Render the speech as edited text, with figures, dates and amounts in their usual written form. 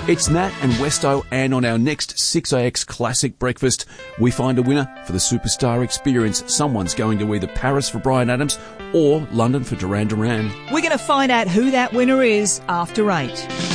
It's Nat and Westo, and on our next 6AX Classic Breakfast, we find a winner for the Superstar Experience. Someone's going to either Paris for Bryan Adams or London for Duran Duran. We're going to find out who that winner is after 8.